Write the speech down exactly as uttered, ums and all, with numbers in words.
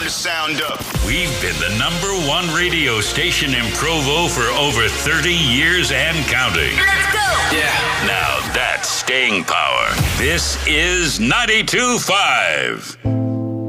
your sound up. We've been the number one radio station in Provo for over thirty years and counting. Let's go! Yeah. Now that's staying power. This is ninety-two point five.